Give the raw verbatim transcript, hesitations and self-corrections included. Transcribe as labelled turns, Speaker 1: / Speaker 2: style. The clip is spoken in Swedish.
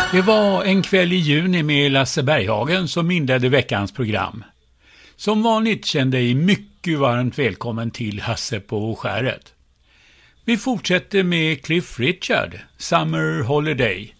Speaker 1: Det var en kväll i juni med Lasse Berghagen som inledde veckans program. Som vanligt kände jag mycket varmt välkommen till Hasse på skäret. Vi fortsätter med Cliff Richard, Summer Holiday.